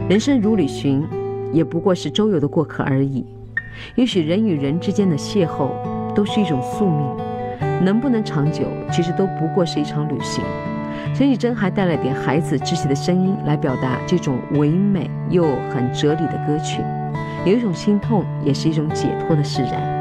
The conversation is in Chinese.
人生如旅行，也不过是周游的过客而已。也许人与人之间的邂逅都是一种宿命，能不能长久，其实都不过是一场旅行。陈绮贞还带了点孩子稚气的声音来表达这种唯美又很哲理的歌曲，有一种心痛，也是一种解脱的释然。